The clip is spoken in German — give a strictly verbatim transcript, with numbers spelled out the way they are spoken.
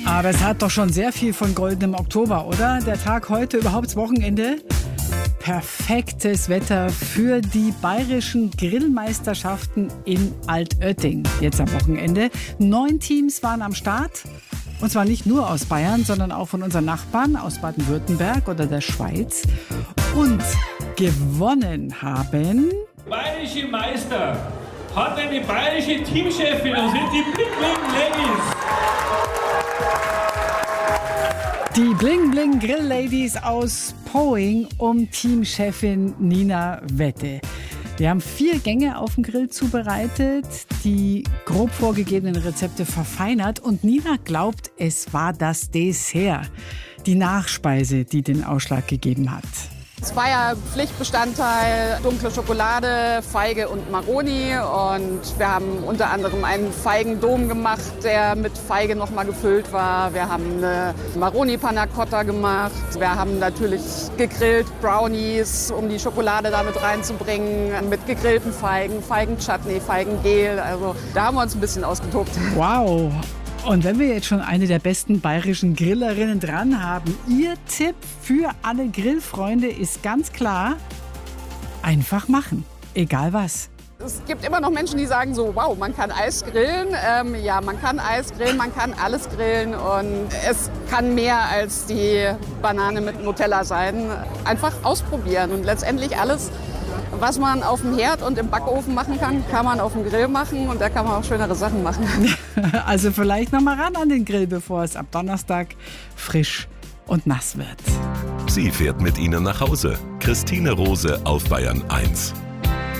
Aber es hat doch schon sehr viel von goldenem Oktober, oder? Der Tag heute, überhaupt das Wochenende. Perfektes Wetter für die bayerischen Grillmeisterschaften in Altötting. Jetzt am Wochenende. Neun Teams waren am Start. Und zwar nicht nur aus Bayern, sondern auch von unseren Nachbarn aus Baden-Württemberg oder der Schweiz. Und gewonnen haben... Bayerische Meister hat eine bayerische Teamchefin und sind die Bling Bling Ladies. Die Bling Bling Grill Ladies aus Poing um Teamchefin Nina Wette. Wir haben vier Gänge auf dem Grill zubereitet, die grob vorgegebenen Rezepte verfeinert. Und Nina glaubt, es war das Dessert, die Nachspeise, die den Ausschlag gegeben hat. Es war ja Pflichtbestandteil, dunkle Schokolade, Feige und Maroni. Und wir haben unter anderem einen Feigendom gemacht, der mit Feige noch mal gefüllt war. Wir haben eine Maroni Panna Cotta gemacht. Wir haben natürlich gegrillt Brownies, um die Schokolade damit reinzubringen. Mit gegrillten Feigen, Feigenchutney, Feigengel. Also da haben wir uns ein bisschen ausgetobt. Wow! Und wenn wir jetzt schon eine der besten bayerischen Grillerinnen dran haben, Ihr Tipp für alle Grillfreunde ist ganz klar, einfach machen, egal was. Es gibt immer noch Menschen, die sagen so, wow, man kann Eis grillen. Ähm, ja, man kann Eis grillen, man kann alles grillen und es kann mehr als die Banane mit Nutella sein. Einfach ausprobieren und letztendlich alles, was man auf dem Herd und im Backofen machen kann, kann man auf dem Grill machen und da kann man auch schönere Sachen machen. Also vielleicht noch mal ran an den Grill, bevor es ab Donnerstag frisch und nass wird. Sie fährt mit Ihnen nach Hause. Christine Rose auf Bayern eins.